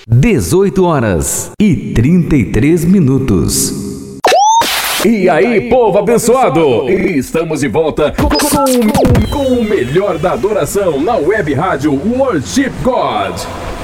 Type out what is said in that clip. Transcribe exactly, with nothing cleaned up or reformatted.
dezoito horas e trinta e três minutos. E aí, povo abençoado! Estamos de volta com, com, com o melhor da adoração na web rádio Worship God.